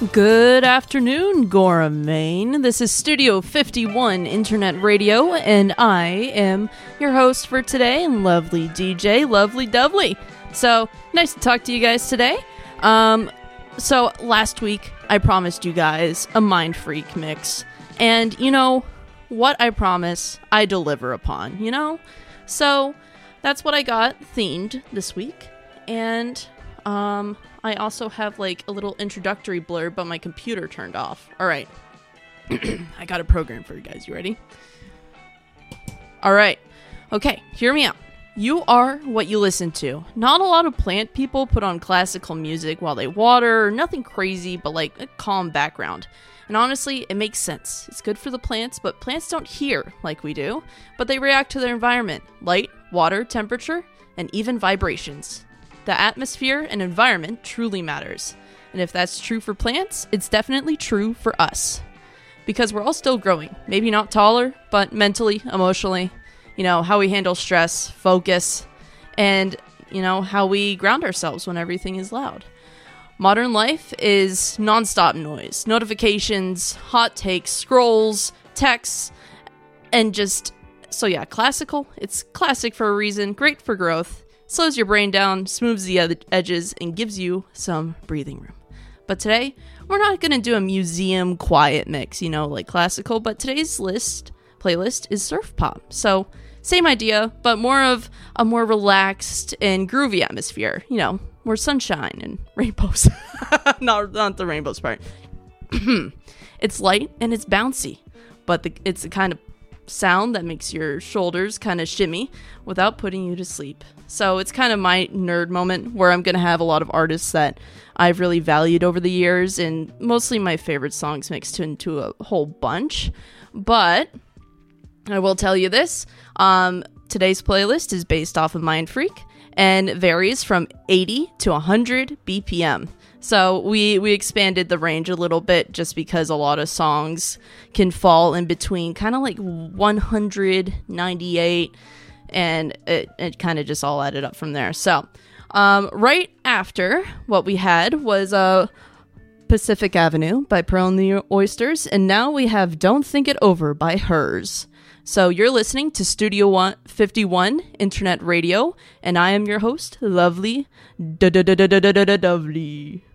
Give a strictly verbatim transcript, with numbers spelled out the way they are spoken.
Good afternoon, Gora, Maine. This is Studio fifty-one Internet Radio, and I am your host for today, lovely D J, Lovely Dovely. So, nice to talk to you guys today. Um, so, last week, I promised you guys a Mind Freak mix. And, you know, what I promise, I deliver upon, you know? So, that's what I got themed this week. And, um... I also have, like, a little introductory blurb, but my computer turned off. Alright. I got a program for you guys. You ready? Alright. Okay, hear me out. You are what you listen to. Not a lot of plant people put on classical music while they water. Nothing crazy, but, like, a calm background. And honestly, it makes sense. It's good for the plants, but plants don't hear like we do. But they react to their environment. Light, water, temperature, and even vibrations. The atmosphere and environment truly matters. And if that's true for plants, it's definitely true for us. Because we're all still growing. Maybe not taller, but mentally, emotionally. You know, how we handle stress, focus, and, you know, how we ground ourselves when everything is loud. Modern life is nonstop noise. Notifications, hot takes, scrolls, texts, and just... So yeah, classical. It's classic for a reason. Great for growth. Slows your brain down, smooths the ed- edges, and gives you some breathing room. But today, we're not going to do a museum quiet mix, you know, like classical, but today's list, playlist is surf pop. So, same idea, but more of a more relaxed and groovy atmosphere, you know, more sunshine and rainbows. not, not the rainbows part. It's light and it's bouncy, but the, it's the kind of sound that makes your shoulders kind of shimmy without putting you to sleep. So it's kind of my nerd moment where I'm going to have a lot of artists that I've really valued over the years and mostly my favorite songs mixed into a whole bunch. But I will tell you this, um, today's playlist is based off of Mind Freak and varies from eighty to one hundred B P M. So we, we expanded the range a little bit just because a lot of songs can fall in between kind of like one hundred, ninety-eight, and it, it kind of just all added up from there. So um, right after what we had was uh, Pacific Avenue by Pearl and the Oysters, and now we have Don't Think It Over by Hers. So you're listening to Studio fifty-one Internet Radio, and I am your host, Lovely Dovely.